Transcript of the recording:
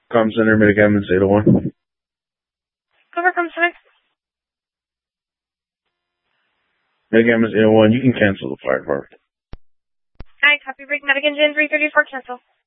Com Center, Metagamons 801. Over Com Center. Metagamons 801, you can cancel the fire part. Hi, copy break. Metagamons 334, cancel.